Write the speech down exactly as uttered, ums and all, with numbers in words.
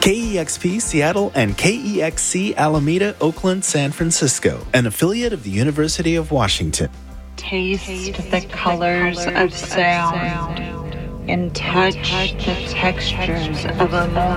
K E X P Seattle and K E X C Alameda, Oakland, San Francisco, an affiliate of the University of Washington. Taste the colors of sound and touch the textures of emotion.